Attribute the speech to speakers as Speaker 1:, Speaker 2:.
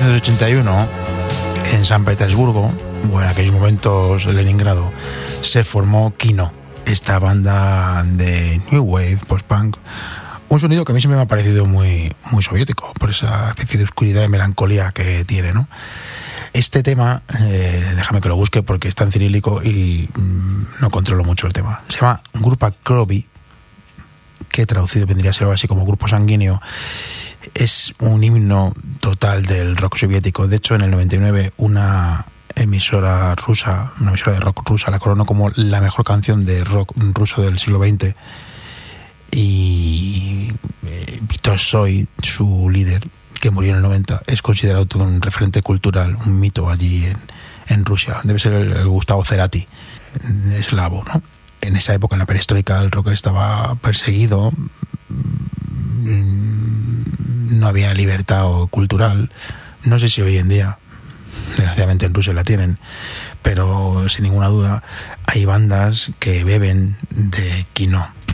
Speaker 1: 1981, en San Petersburgo, o en aquellos momentos Leningrado, se formó Kino, esta banda de New Wave, post-punk. Un sonido que a mí siempre me ha parecido muy, muy soviético, por esa especie de oscuridad y melancolía que tiene, ¿no? Este tema, déjame que lo busque porque está en cirílico y no controlo mucho el tema. Se llama Grupa Krovy, que traducido vendría a ser algo así como Grupo Sanguíneo. Es un himno total del rock soviético. De hecho, en el 99, una emisora de rock rusa, la coronó como la mejor canción de rock ruso del siglo XX. Y Vítor Tsoi, su líder, que murió en el 90, es considerado todo un referente cultural, un mito allí en Rusia. Debe ser el Gustavo Cerati, eslavo, ¿no? En esa época, en la perestroika, el rock estaba perseguido, no había libertad cultural. No sé si hoy en día, desgraciadamente en Rusia la tienen, pero sin ninguna duda hay bandas que beben de Kino.